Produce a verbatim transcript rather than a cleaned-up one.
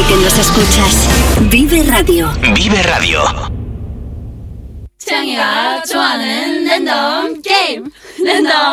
que nos escuchas. Vive Radio. Vive Radio. 창이가 좋아하는 랜덤 게임. 랜덤